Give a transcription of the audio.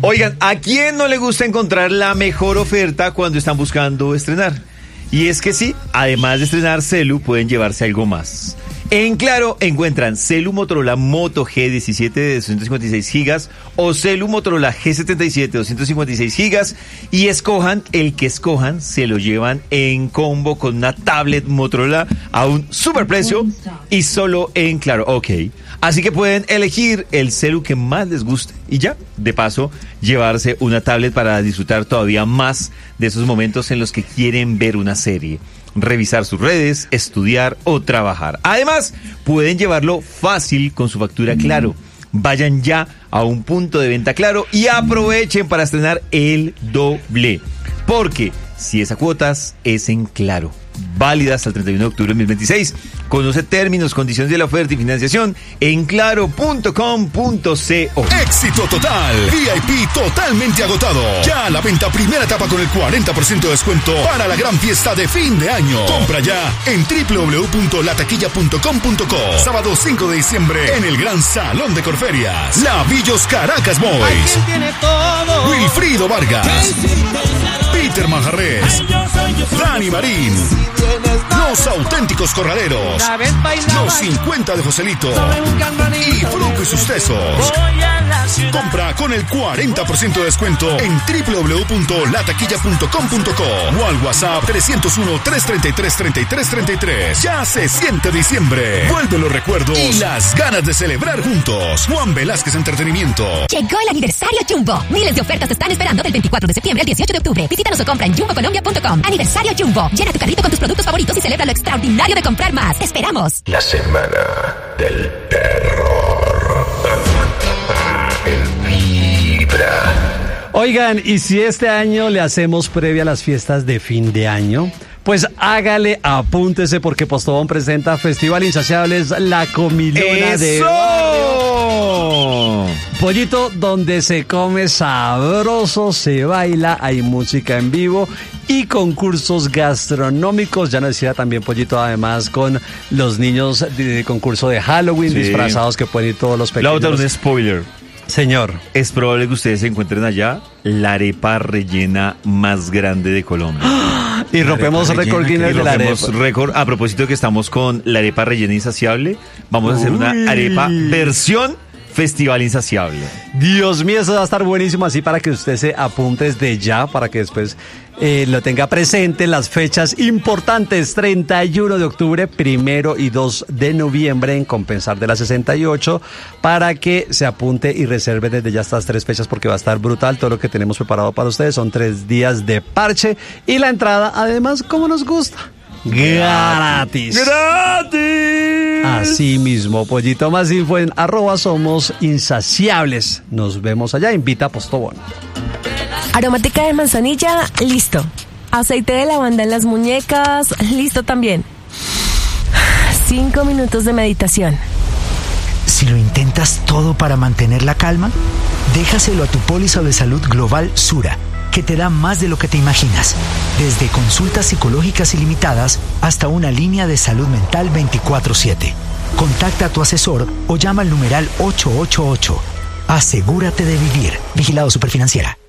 Oigan, ¿a quién no le gusta encontrar la mejor oferta cuando están buscando estrenar? Y es que sí, además de estrenar celu, pueden llevarse algo más. En Claro encuentran celu Motorola Moto G17 de 256 GB o celu Motorola G77 de 256 GB y escojan el que escojan, se lo llevan en combo con una tablet Motorola a un superprecio y solo en Claro. Ok, así que pueden elegir el celu que más les guste y ya, de paso, llevarse una tablet para disfrutar todavía más de esos momentos en los que quieren ver una serie, revisar sus redes, estudiar o trabajar. Además, pueden llevarlo fácil con su factura Claro. Vayan ya a un punto de venta Claro y aprovechen para estrenar el doble. Porque si es a cuotas, es en Claro. Válida hasta el 31 de octubre de 2026. Conoce términos, condiciones de la oferta y financiación en claro.com.co. Éxito total. VIP totalmente agotado. Ya a la venta primera etapa con el 40% de descuento para la gran fiesta de fin de año. Compra ya en www.lataquilla.com.co. Sábado 5 de diciembre en el Gran Salón de Corferias. Lavillos Caracas Boys. Wilfrido Vargas. Peter Manjarres. Dani Marín. Los Auténticos Corraleros. Los 50 de Joselito. Y Fruco y sus tesos. Compra con el 40% de descuento en www.lataquilla.com.co o al WhatsApp 301-333-3333. Ya se siente diciembre. Vuelven los recuerdos y las ganas de celebrar juntos. Juan Velázquez Entretenimiento. Llegó el aniversario Jumbo. Miles de ofertas te están esperando del 24 de septiembre al 18 de octubre. Visítanos o compra en jumbocolombia.com. Aniversario Jumbo. Llena tu carrito con tus productos favoritos y celebra lo extraordinario de comprar más. ¡Te esperamos! La semana del terror. El Vibra. Oigan, y si este año le hacemos previa a las fiestas de fin de año, pues hágale, apúntese porque Postobón presenta Festival Insaciables, la comilona de barrio. Pollito donde se come sabroso, se baila, hay música en vivo y concursos gastronómicos. Ya nos decía también Pollito, además con los niños de concurso de Halloween, sí, disfrazados que pueden ir todos los pequeños. Lautaro, un spoiler. Señor. Es probable que ustedes encuentren allá la arepa rellena más grande de Colombia. ¡Ah! Y rompemos récord Guinness de la arepa. Récord, a propósito de que estamos con la arepa rellena insaciable, vamos a hacer una arepa versión Festival Insaciable. Dios mío, eso va a estar buenísimo, así para que usted se apunte desde ya, para que después lo tenga presente. Las fechas importantes: 31 de octubre, 1 y 2 de noviembre en Compensar de la 68, para que se apunte y reserve desde ya estas 3 fechas, porque va a estar brutal todo lo que tenemos preparado para ustedes. Son 3 días de parche y la entrada, además, como nos gusta, gratis. ¡Gratis! Así mismo, Pollito. Más info en @somosinsaciables. Nos vemos allá. Invita a Postobón. Aromática de manzanilla, listo. Aceite de lavanda en las muñecas, listo también. 5 minutos de meditación. Si lo intentas todo para mantener la calma, déjaselo a tu póliza de salud global Sura, que te da más de lo que te imaginas. Desde consultas psicológicas ilimitadas hasta una línea de salud mental 24/7. Contacta a tu asesor o llama al numeral 888. Asegúrate de vivir. Vigilado Superfinanciera.